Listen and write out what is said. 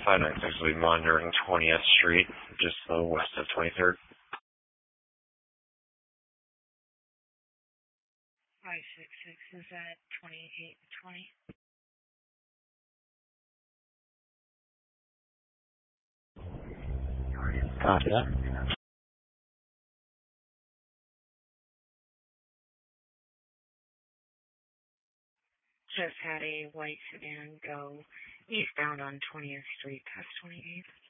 596 will be monitoring 20th Street, just west of 23rd. 566 is at 28 and 20. Copy that. Just had a white sedan go eastbound on 20th Street past 28th.